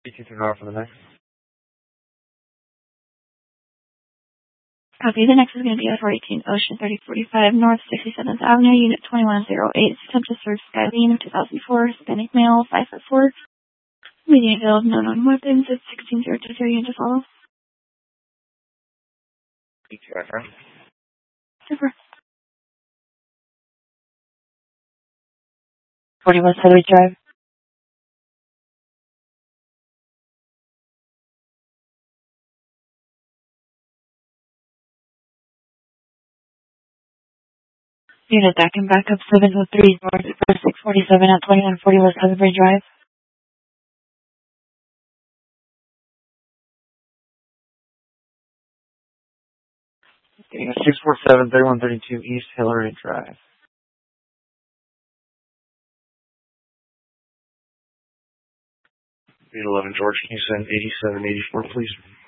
BT-3 for the next. Copy. The next is going to be F418 Ocean 3045 North 67th Avenue, Unit 2108. Attempt to serve Skylene, 2004, Hispanic male, 5'4". Immediate avail of known on weapons. It's 16023 to follow. BT-3 front. Super. 41 Celery Drive. Unit that can back up 703 North 647 at 2141 Salisbury Drive. Okay, 647 3132 East Hillary Drive. 11 George, can you send 8784, please?